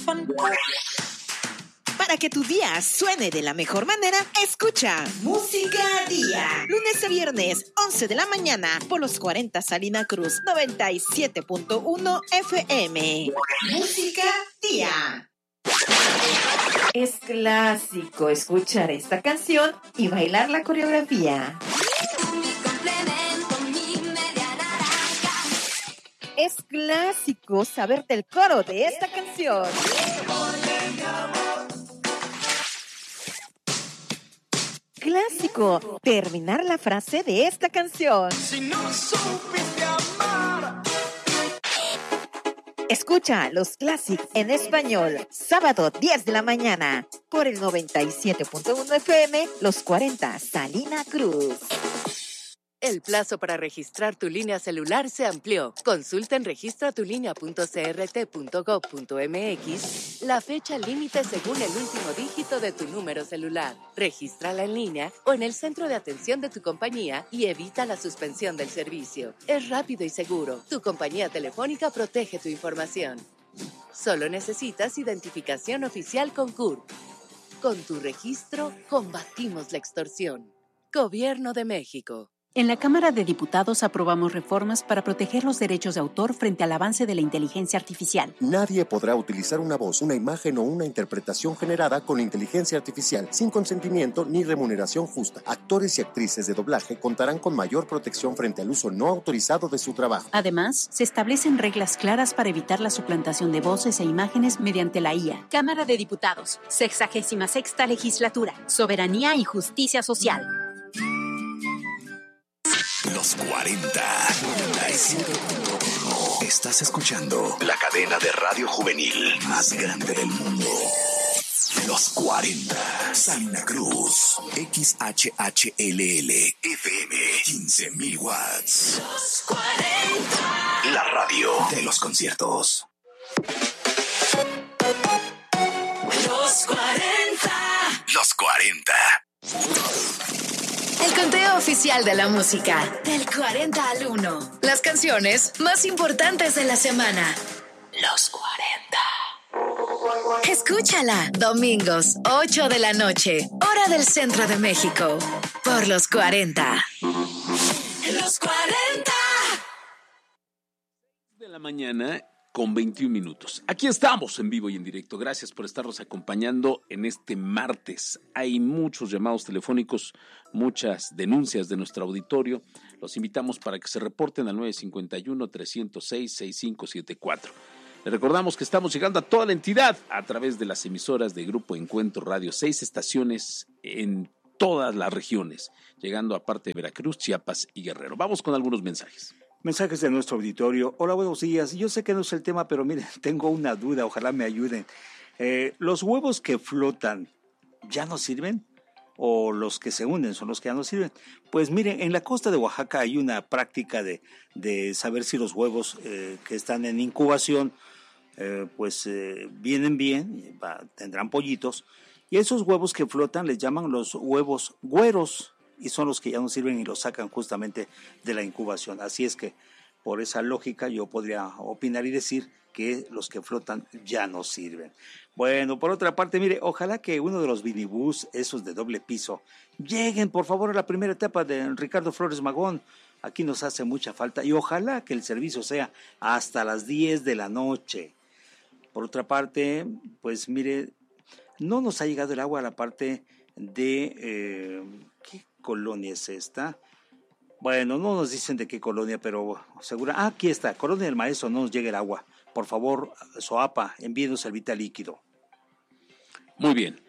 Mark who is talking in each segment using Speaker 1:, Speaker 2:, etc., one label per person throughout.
Speaker 1: Para que tu día suene de la mejor manera, escucha Música Día. Lunes a viernes, 11 de la mañana, por los 40 Salina Cruz, 97.1 FM. Música Día. Es clásico escuchar esta canción y bailar la coreografía. Es clásico saberte el coro de esta canción. Clásico terminar la frase de esta canción. Si no supiste amar. Escucha los clásicos en español, sábado 10 de la mañana, por el 97.1 FM, los 40 Salina Cruz.
Speaker 2: El plazo para registrar tu línea celular se amplió. Consulta en registratulinea.crt.gov.mx la fecha límite según el último dígito de tu número celular. Regístrala en línea o en el centro de atención de tu compañía y evita la suspensión del servicio. Es rápido y seguro. Tu compañía telefónica protege tu información. Solo necesitas identificación oficial con CURP. Con tu registro, combatimos la extorsión. Gobierno de México.
Speaker 3: En la Cámara de Diputados aprobamos reformas para proteger los derechos de autor frente al avance de la inteligencia artificial.
Speaker 4: Nadie podrá utilizar una voz, una imagen o una interpretación generada con inteligencia artificial sin consentimiento ni remuneración justa. Actores y actrices de doblaje contarán con mayor protección frente al uso no autorizado de su trabajo.
Speaker 3: Además, se establecen reglas claras para evitar la suplantación de voces e imágenes mediante la IA.
Speaker 5: Cámara de Diputados, 66ª Legislatura, Soberanía y Justicia Social.
Speaker 6: Los 40. Estás escuchando la cadena de radio juvenil más grande del mundo. Los 40. Salina Cruz. XHHLL. FM. 15,000 watts. Los 40. La radio de los conciertos.
Speaker 7: Los 40.
Speaker 6: Los 40.
Speaker 7: El conteo oficial de la música. Del 40 al 1. Las canciones más importantes de la semana. Los 40. Escúchala. Domingos, 8 de la noche. Hora del centro de México. Por los 40. Los 40.
Speaker 8: De la mañana con 21 minutos. Aquí estamos en vivo y en directo. Gracias por estarnos acompañando en este martes. Hay muchos llamados telefónicos, muchas denuncias de nuestro auditorio. Los invitamos para que se reporten al 951-306-6574. Les recordamos que estamos llegando a toda la entidad a través de las emisoras de Grupo Encuentro Radio. 6 estaciones en todas las regiones, llegando a parte de Veracruz, Chiapas y Guerrero. Vamos con algunos mensajes.
Speaker 9: Mensajes de nuestro auditorio. Hola, buenos días. Yo sé que no es el tema, pero miren, tengo una duda, ojalá me ayuden. ¿Los huevos que flotan ya no sirven? ¿O los que se hunden son los que ya no sirven? Pues miren, en la costa de Oaxaca hay una práctica de saber si los huevos que están en incubación vienen bien, tendrán pollitos, y esos huevos que flotan les llaman los huevos güeros, y son los que ya no sirven y los sacan justamente de la incubación. Así es que, por esa lógica, yo podría opinar y decir que los que flotan ya no sirven. Bueno, por otra parte, mire, ojalá que uno de los minibús, esos de doble piso, lleguen, por favor, a la primera etapa de Ricardo Flores Magón. Aquí nos hace mucha falta y ojalá que el servicio sea hasta las 10 de la noche. Por otra parte, pues mire, no nos ha llegado el agua a la parte de... ¿qué colonia es esta? Bueno, no nos dicen de qué colonia, pero segura. Aquí está, Colonia del Maestro, no nos llega el agua. Por favor, SOAPA, envíenos el vital líquido.
Speaker 8: Muy bien.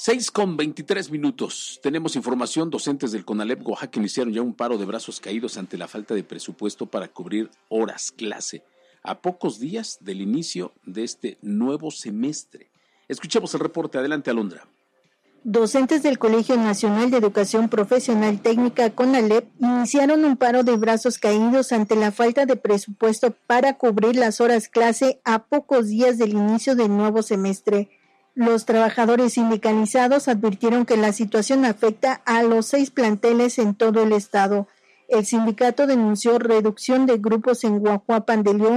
Speaker 8: 6:23. Tenemos información. Docentes del CONALEP Oaxaca iniciaron ya un paro de brazos caídos ante la falta de presupuesto para cubrir horas clase a pocos días del inicio de este nuevo semestre. Escuchemos el reporte. Adelante, Alondra.
Speaker 10: Docentes del Colegio Nacional de Educación Profesional Técnica CONALEP iniciaron un paro de brazos caídos ante la falta de presupuesto para cubrir las horas clase a pocos días del inicio del nuevo semestre. Los trabajadores sindicalizados advirtieron que la situación afecta a los 6 planteles en todo el estado. El sindicato denunció reducción de grupos en Guajuapan de León,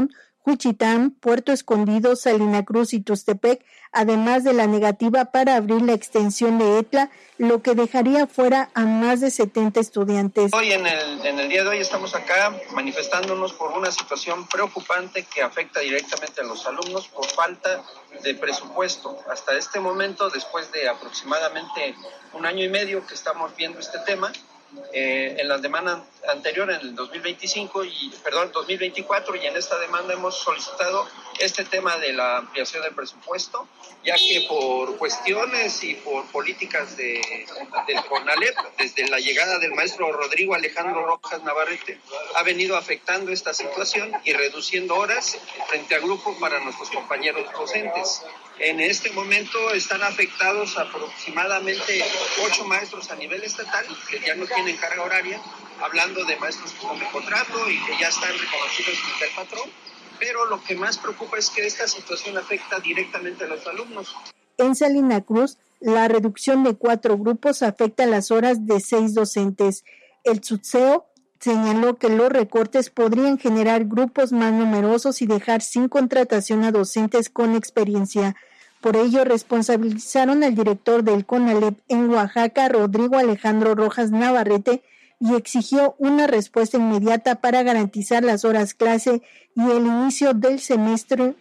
Speaker 10: Juchitán, Puerto Escondido, Salina Cruz y Tustepec, además de la negativa para abrir la extensión de ETLA, lo que dejaría fuera a más de 70 estudiantes.
Speaker 11: Hoy en el día de hoy estamos acá manifestándonos por una situación preocupante que afecta directamente a los alumnos por falta de presupuesto. Hasta este momento, después de aproximadamente 1 año y medio que estamos viendo este tema, en la demanda anterior, en el 2024, y en esta demanda hemos solicitado este tema de la ampliación del presupuesto, ya que por cuestiones y por políticas del CONALEP, desde la llegada del maestro Rodrigo Alejandro Rojas Navarrete, ha venido afectando esta situación y reduciendo horas frente a grupo para nuestros compañeros docentes. En este momento están afectados aproximadamente 8 maestros a nivel estatal que ya no tienen carga horaria, hablando de maestros con contrato y que ya están reconocidos ante el patrón, pero lo que más preocupa es que esta situación afecta directamente a los alumnos.
Speaker 10: En Salina Cruz, la reducción de 4 grupos afecta las horas de 6 docentes. El Tsutseo señaló que los recortes podrían generar grupos más numerosos y dejar sin contratación a docentes con experiencia. Por ello, responsabilizaron al director del CONALEP en Oaxaca, Rodrigo Alejandro Rojas Navarrete, y exigió una respuesta inmediata para garantizar las horas clase y el inicio del semestre.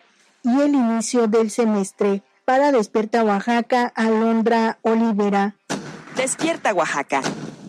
Speaker 10: Para Despierta Oaxaca, Alondra Olivera.
Speaker 12: Despierta Oaxaca.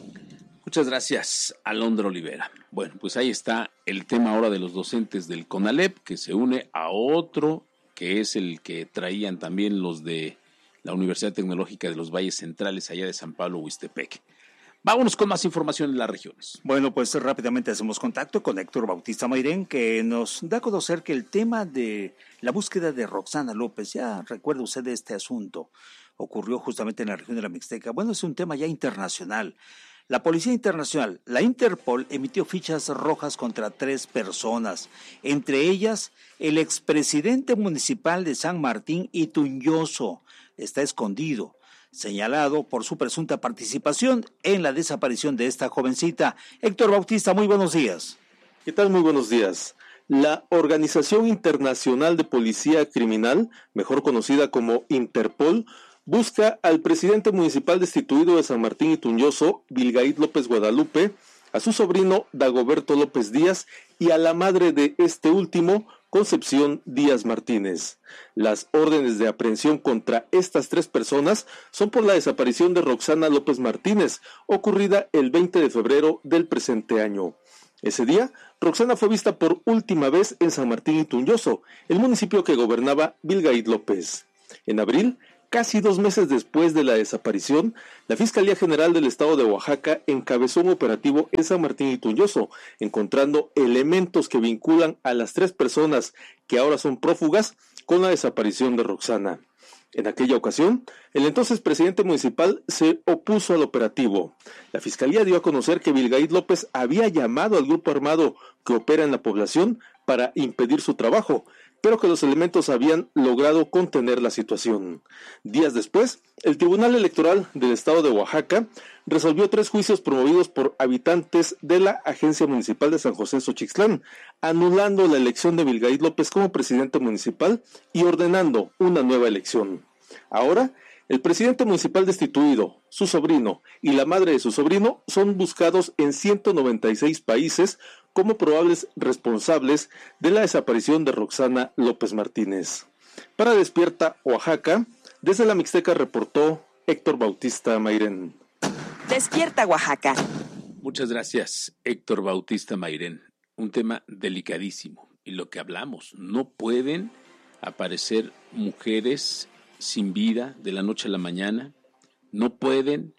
Speaker 8: Muchas gracias, Alondra Olivera. Bueno, pues ahí está el tema ahora de los docentes del CONALEP, que se une a otro, que es el que traían también los de la Universidad Tecnológica de los Valles Centrales, allá de San Pablo, Huistepec. Vámonos con más información en las regiones.
Speaker 9: Bueno, pues rápidamente hacemos contacto con Héctor Bautista Mairén, que nos da a conocer que el tema de la búsqueda de Roxana López, ya recuerda usted de este asunto, ocurrió justamente en la región de la Mixteca. Bueno, es un tema ya internacional. La Policía Internacional, la Interpol, emitió fichas rojas contra 3 personas, entre ellas el expresidente municipal de San Martín, Itunyoso, está escondido, señalado por su presunta participación en la desaparición de esta jovencita. Héctor Bautista, muy buenos días.
Speaker 13: ¿Qué tal? Muy buenos días. La Organización Internacional de Policía Criminal, mejor conocida como Interpol, busca al presidente municipal destituido de San Martín Itunyoso, Vilgaid López Guadalupe, a su sobrino Dagoberto López Díaz y a la madre de este último, Concepción Díaz Martínez. Las órdenes de aprehensión contra estas 3 personas son por la desaparición de Roxana López Martínez, ocurrida el 20 de febrero del presente año. Ese día, Roxana fue vista por última vez en San Martín Itunyoso, el municipio que gobernaba Vilgaid López. En abril, casi 2 meses después de la desaparición, la Fiscalía General del Estado de Oaxaca encabezó un operativo en San Martín Itunyoso, encontrando elementos que vinculan a las 3 personas que ahora son prófugas con la desaparición de Roxana. En aquella ocasión, el entonces presidente municipal se opuso al operativo. La Fiscalía dio a conocer que Vilgaid López había llamado al grupo armado que opera en la población para impedir su trabajo, pero que los elementos habían logrado contener la situación. Días después, el Tribunal Electoral del Estado de Oaxaca resolvió 3 juicios promovidos por habitantes de la Agencia Municipal de San José Xochixtlán, anulando la elección de Vilgaid López como presidente municipal y ordenando una nueva elección. Ahora, el presidente municipal destituido, su sobrino y la madre de su sobrino son buscados en 196 países como probables responsables de la desaparición de Roxana López Martínez. Para Despierta Oaxaca, desde la Mixteca reportó Héctor Bautista Mairén.
Speaker 12: Despierta Oaxaca.
Speaker 8: Muchas gracias, Héctor Bautista Mairén. Un tema delicadísimo. Y lo que hablamos, no pueden aparecer mujeres sin vida de la noche a la mañana, no pueden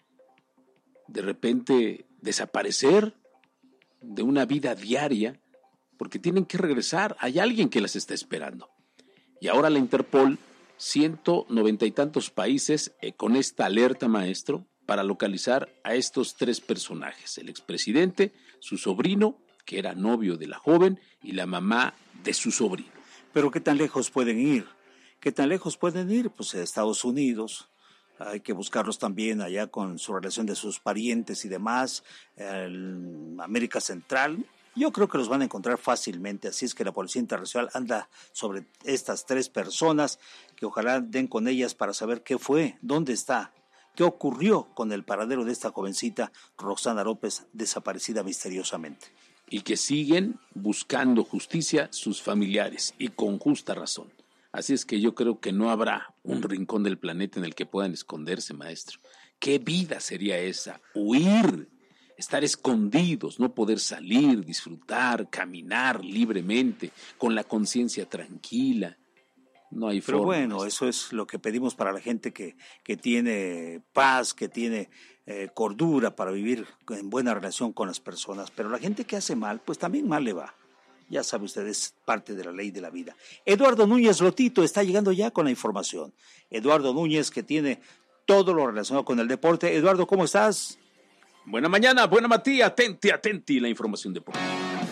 Speaker 8: de repente desaparecer de una vida diaria, porque tienen que regresar, hay alguien que las está esperando. Y ahora la Interpol, 190 y tantos países con esta alerta, maestro, para localizar a estos 3 personajes, el expresidente, su sobrino, que era novio de la joven, y la mamá de su sobrino.
Speaker 9: Pero ¿qué tan lejos pueden ir? ¿Qué tan lejos pueden ir? Pues a Estados Unidos. Hay que buscarlos también allá con su relación de sus parientes y demás, América Central, Yo creo que los van a encontrar fácilmente, así es que la Policía Internacional anda sobre estas 3 personas, que ojalá den con ellas para saber qué fue, dónde está, qué ocurrió con el paradero de esta jovencita Roxana López, desaparecida misteriosamente.
Speaker 8: Y que siguen buscando justicia sus familiares, y con justa razón. Así es que yo creo que no habrá un rincón del planeta en el que puedan esconderse, maestro. ¿Qué vida sería esa? Huir, estar escondidos, no poder salir, disfrutar, caminar libremente, con la conciencia tranquila. No hay forma.
Speaker 9: Pero bueno, eso es lo que pedimos para la gente que tiene paz, que tiene cordura para vivir en buena relación con las personas. Pero la gente que hace mal, pues también mal le va. Ya sabe usted, es parte de la ley de la vida. Eduardo Núñez Lotito está llegando ya con la información. Eduardo Núñez, que tiene todo lo relacionado con el deporte. Eduardo, ¿cómo estás?
Speaker 8: Buena mañana, buena Matías, atenti la información deportiva.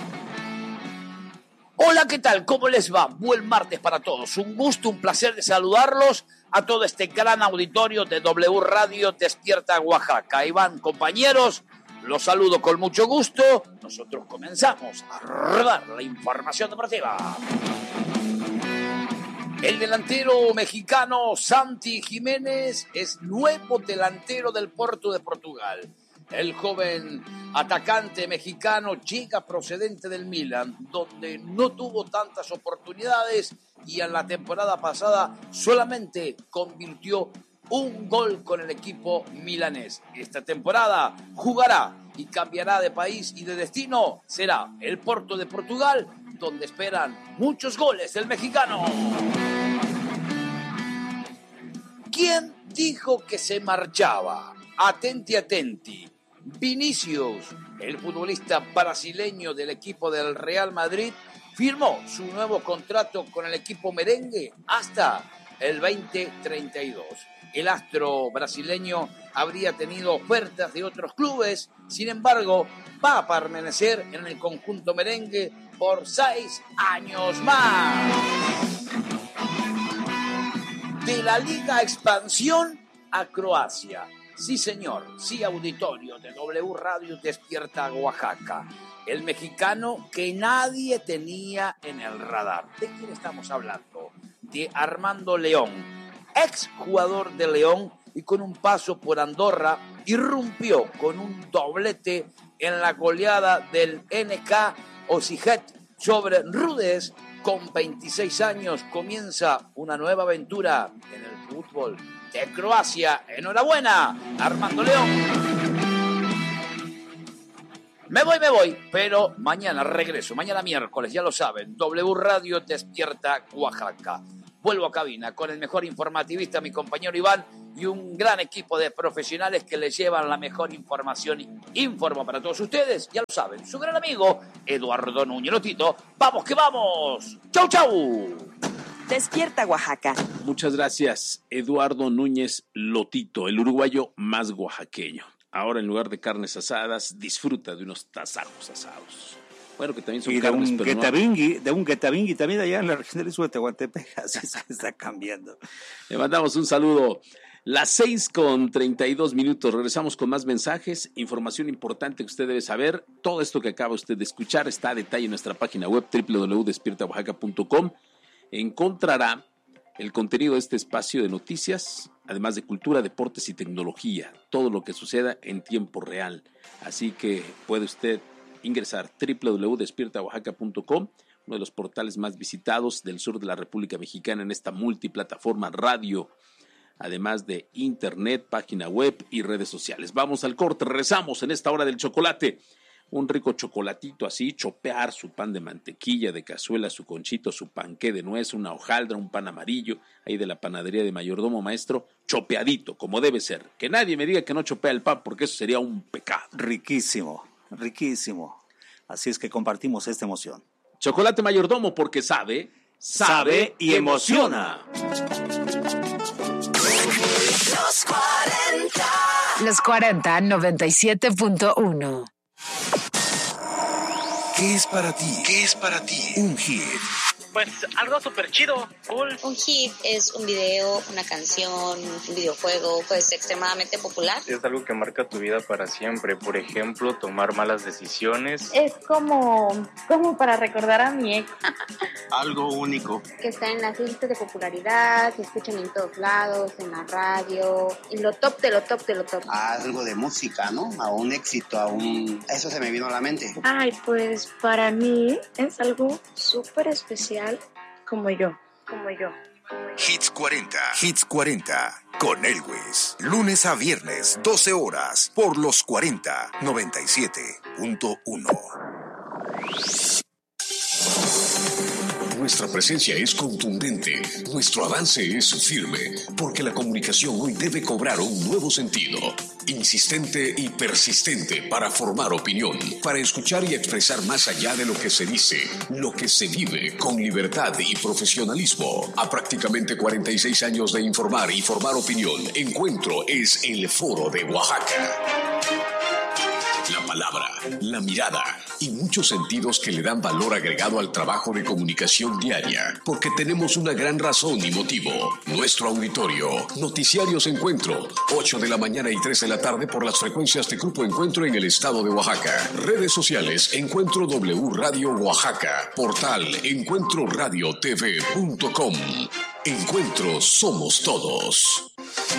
Speaker 14: Hola, ¿qué tal? ¿Cómo les va? Buen martes para todos. Un gusto, un placer de saludarlos a todo este gran auditorio de W Radio Despierta Oaxaca. Ahí van, compañeros, los saludo con mucho gusto. Nosotros comenzamos a rodar la información deportiva. El delantero mexicano Santi Jiménez es nuevo delantero del Porto de Portugal. El joven atacante mexicano llega procedente del Milan, donde no tuvo tantas oportunidades y en la temporada pasada solamente convirtió un gol con el equipo milanés. Esta temporada jugará y cambiará de país y de destino. Será el Porto de Portugal, donde esperan muchos goles del mexicano. ¿Quién dijo que se marchaba? Atenti. Vinicius, el futbolista brasileño del equipo del Real Madrid, firmó su nuevo contrato con el equipo merengue hasta el 2032. El astro brasileño habría tenido ofertas de otros clubes, sin embargo, va a permanecer en el conjunto merengue por 6 años más. De la Liga Expansión a Croacia. Sí, señor, sí, auditorio de W Radio Despierta Oaxaca. El mexicano que nadie tenía en el radar. ¿De quién estamos hablando? De Armando León, ex jugador de León y con un paso por Andorra, irrumpió con un doblete en la goleada del NK Osijek sobre Rudez. Con 26 años comienza una nueva aventura en el fútbol de Croacia. Enhorabuena, Armando León. Me voy, pero mañana regreso, mañana miércoles, ya lo saben, W Radio Despierta Oaxaca. Vuelvo a cabina con el mejor informativista, mi compañero Iván, y un gran equipo de profesionales que les llevan la mejor información y informo para todos ustedes. Ya lo saben, su gran amigo Eduardo Núñez Lotito. ¡Vamos que vamos! ¡Chau!
Speaker 12: Despierta Oaxaca.
Speaker 8: Muchas gracias, Eduardo Núñez Lotito, el uruguayo más oaxaqueño. Ahora, en lugar de carnes asadas, disfruta de unos tasajos asados. Bueno, que también son carnes, pero
Speaker 9: de un guetabingui también allá en la región del sur de Tehuantepec, así es que está cambiando.
Speaker 8: Le mandamos un saludo. Las 6:32. Regresamos con más mensajes, información importante que usted debe saber. Todo esto que acaba usted de escuchar está a detalle en nuestra página web www.despiertaoaxaca.com. Encontrará el contenido de este espacio de noticias, además de cultura, deportes y tecnología, todo lo que suceda en tiempo real. Así que puede usted ingresar www.despiertaoaxaca.com, uno de los portales más visitados del sur de la República Mexicana en esta multiplataforma radio, además de internet, página web y redes sociales. Vamos al corte, regresamos en esta hora del chocolate. Un rico chocolatito así, chopear su pan de mantequilla, de cazuela, su conchito, su panqué de nuez, una hojaldra, un pan amarillo, ahí de la panadería de Mayordomo Maestro, chopeadito, como debe ser. Que nadie me diga que no chopea el pan, porque eso sería un pecado.
Speaker 9: Riquísimo. Así es que compartimos esta emoción.
Speaker 8: Chocolate Mayordomo, porque sabe y emociona.
Speaker 7: Los 40 97.1.
Speaker 6: ¿Qué es para ti? Un hit.
Speaker 15: Pues algo súper chido, cool.
Speaker 16: Un hit es un video, una canción, un videojuego, pues extremadamente popular.
Speaker 17: Es algo que marca tu vida para siempre. Por ejemplo, tomar malas decisiones.
Speaker 18: Es como para recordar a mi ex.
Speaker 19: Algo único.
Speaker 18: Que está en las listas de popularidad, se escuchan en todos lados, en la radio, y lo top de lo top de lo top.
Speaker 19: Algo de música, ¿no? A un éxito, Eso se me vino a la mente.
Speaker 18: Ay, pues para mí es algo súper especial como yo.
Speaker 6: Hits 40. Hits 40 con Elwes. Lunes a viernes, 12 horas, por los 40, 97.1. Nuestra presencia es contundente, nuestro avance es firme, porque la comunicación hoy debe cobrar un nuevo sentido, insistente y persistente para formar opinión, para escuchar y expresar más allá de lo que se dice, lo que se vive con libertad y profesionalismo. A prácticamente 46 años de informar y formar opinión, Encuentro es el Foro de Oaxaca. La palabra, la mirada y muchos sentidos que le dan valor agregado al trabajo de comunicación diaria, porque tenemos una gran razón y motivo. Nuestro auditorio, Noticiarios Encuentro, 8 de la mañana y 3 de la tarde por las frecuencias de Grupo Encuentro en el estado de Oaxaca. Redes sociales, Encuentro W Radio Oaxaca, portal encuentroradiotv.com. Encuentro somos todos.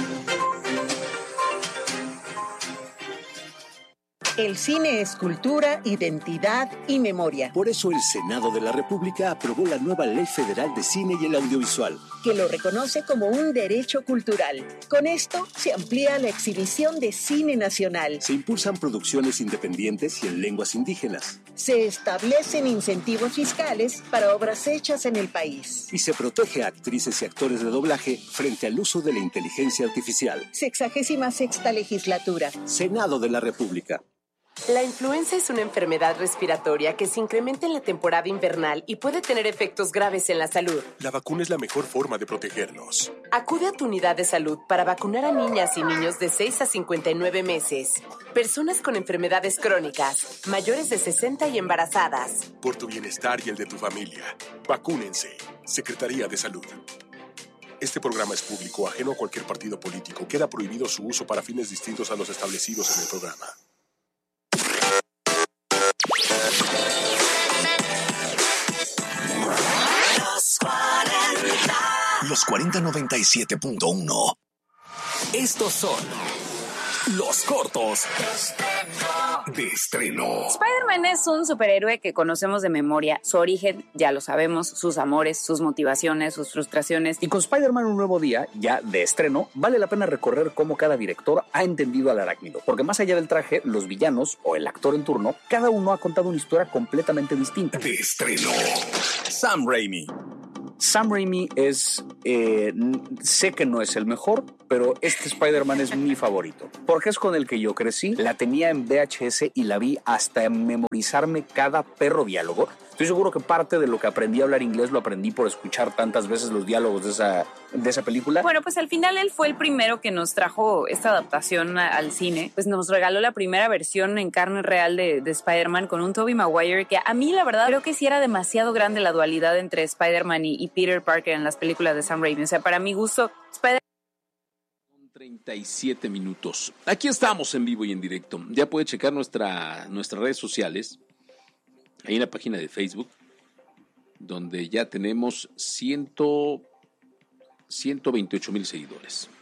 Speaker 20: El cine es cultura, identidad y memoria.
Speaker 21: Por eso el Senado de la República aprobó la nueva Ley Federal de Cine y el Audiovisual,
Speaker 20: que lo reconoce como un derecho cultural. Con esto se amplía la exhibición de cine nacional.
Speaker 21: Se impulsan producciones independientes y en lenguas indígenas.
Speaker 20: Se establecen incentivos fiscales para obras hechas en el país.
Speaker 21: Y se protege a actrices y actores de doblaje frente al uso de la inteligencia artificial.
Speaker 20: 66ª legislatura.
Speaker 21: Senado de la República.
Speaker 2: La influenza es una enfermedad respiratoria que se incrementa en la temporada invernal y puede tener efectos graves en la salud.
Speaker 22: La vacuna es la mejor forma de protegernos.
Speaker 2: Acude a tu unidad de salud para vacunar a niñas y niños de 6 a 59 meses, personas con enfermedades crónicas, mayores de 60 y embarazadas.
Speaker 22: Por tu bienestar y el de tu familia, vacúnense. Secretaría de Salud. Este programa es público, ajeno a cualquier partido político. Queda prohibido su uso para fines distintos a los establecidos en el programa.
Speaker 6: Los 4097.1.
Speaker 23: Estos son los cortos
Speaker 6: de estreno.
Speaker 24: Spider-Man es un superhéroe que conocemos de memoria. Su origen, ya lo sabemos, sus amores, sus motivaciones, sus frustraciones.
Speaker 25: Y con Spider-Man Un Nuevo Día, ya de estreno, vale la pena recorrer cómo cada director ha entendido al arácnido. Porque más allá del traje, los villanos o el actor en turno, cada uno ha contado una historia completamente distinta.
Speaker 6: De estreno.
Speaker 25: Sam Raimi. Sam Raimi es... sé que no es el mejor, pero este Spider-Man es mi favorito. Porque es con el que yo crecí, la tenía en VHS y la vi hasta memorizarme cada perro diálogo. Estoy seguro que parte de lo que aprendí a hablar inglés lo aprendí por escuchar tantas veces los diálogos de esa película.
Speaker 24: Bueno, pues al final él fue el primero que nos trajo esta adaptación al cine. Pues nos regaló la primera versión en carne real de Spider-Man con un Tobey Maguire que a mí la verdad creo que sí era demasiado grande la dualidad entre Spider-Man y Peter Parker en las películas de Sam Raimi. O sea, para mi gusto, Spider-Man...
Speaker 8: 37 minutos. Aquí estamos en vivo y en directo. Ya puede checar nuestras redes sociales. Hay una página de Facebook donde ya tenemos 128,000 seguidores.